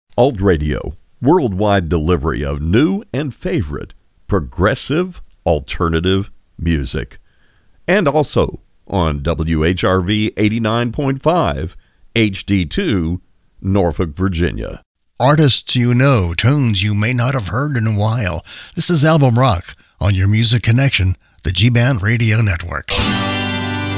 Alt Radio, worldwide delivery of new and favorite progressive alternative music. And also on WHRV 89.5 HD2, Norfolk, Virginia. Artists you know, tunes you may not have heard in a while. This is Album Rock on your Music Connection, the G-Band Radio Network.